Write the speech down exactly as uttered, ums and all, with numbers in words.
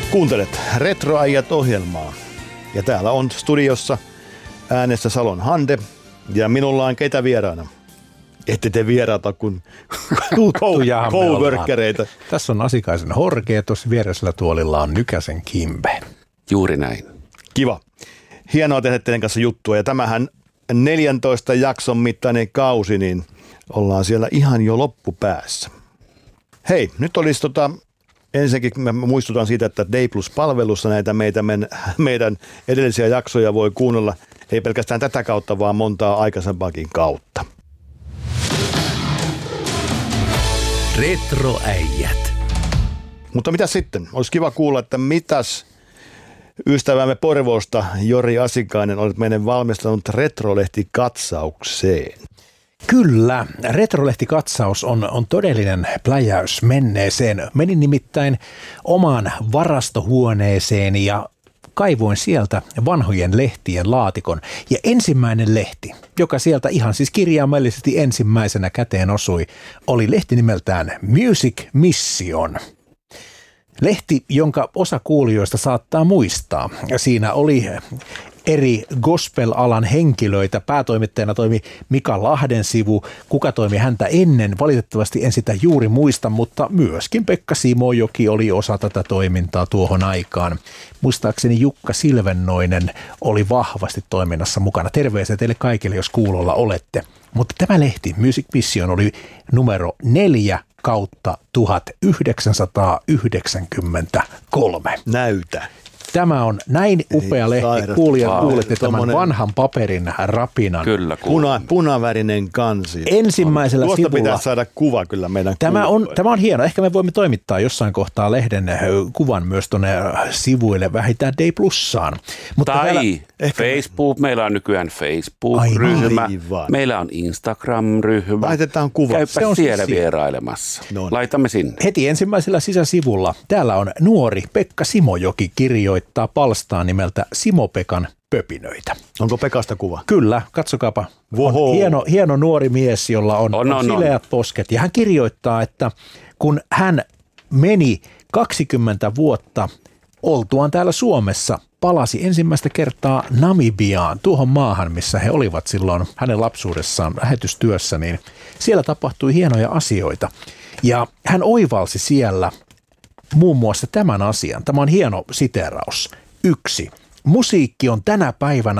Kuuntelet Retroäijät-ohjelmaa ja täällä on studiossa äänessä Salon Hande ja minulla on keitä vieraana. Ette te vieraata kuin coworkereita. Tässä on Asikaisen Horke ja tuossa vieressä tuolilla on Nykäsen Kimbe. Juuri näin. Kiva. Hienoa tehdä teidän kanssa juttua ja tämähän neljäntoista jakson mittainen kausi, niin ollaan siellä ihan jo loppupäässä. Hei, nyt olisi tota... Ensinnäkin mä muistutan siitä, että Day Plus-palvelussa näitä meitä, men, meidän edellisiä jaksoja voi kuunnella, ei pelkästään tätä kautta, vaan montaa aikaisempaakin kautta. Retroäijät. Mutta mitä sitten? Olisi kiva kuulla, että mitäs ystävämme Porvoosta Jori Asikainen olet meidän valmistanut Retrolehti-katsaukseen. Kyllä, Retrolehti-katsaus on, on todellinen pläjäys menneeseen. Menin nimittäin omaan varastohuoneeseen ja kaivoin sieltä vanhojen lehtien laatikon. Ja ensimmäinen lehti, joka sieltä ihan siis kirjaimellisesti ensimmäisenä käteen osui, oli lehti nimeltään Music Mission. Lehti, jonka osa kuulijoista saattaa muistaa. Siinä oli eri gospel-alan henkilöitä. Päätoimittajana toimi Mika Lahdensivu. Kuka toimi häntä ennen? Valitettavasti en sitä juuri muista, mutta myöskin Pekka Simojoki oli osa tätä toimintaa tuohon aikaan. Muistaakseni Jukka Silvennoinen oli vahvasti toiminnassa mukana. Terveisiä teille kaikille, jos kuulolla olette. Mutta tämä lehti, Music Mission, oli numero neljä kautta tuhatyhdeksänsataayhdeksänkymmentäkolme. Näytä. Tämä on näin upea lehti. Kuulijat, kuulette tämän vanhan paperin rapinan. Kyllä, Puna, punavärinen kansi. Ensimmäisellä Tuosta sivulla. pitää saada kuva kyllä meidän Tämä on, tämä on hieno. Ehkä me voimme toimittaa jossain kohtaa lehden kuvan myös tuonne sivuille vähintään Day Plussaan. Mutta tai täällä, ehkä Facebook. Meillä on nykyään Facebook-ryhmä. Aivan. Meillä on Instagram-ryhmä. Laitetaan kuva. Käypä Se on siellä siis vierailemassa. No niin. Laitamme sinne. heti ensimmäisellä sisäsivulla täällä on nuori Pekka Simojoki kirjoittaa palstaan nimeltä Simo-Pekan pöpinöitä. Onko Pekasta kuva? Kyllä, katsokaapa. Voho. On hieno, hieno nuori mies, jolla on, On, on, on, sileät on. posket. Ja hän kirjoittaa, että kun hän meni kaksikymmentä vuotta oltuaan täällä Suomessa, palasi ensimmäistä kertaa Namibiaan, tuohon maahan, missä he olivat silloin hänen lapsuudessaan lähetystyössä, niin siellä tapahtui hienoja asioita. Ja hän oivalsi siellä muun muassa tämän asian. Tämä on hieno siteeraus. Yksi. Musiikki on tänä päivänä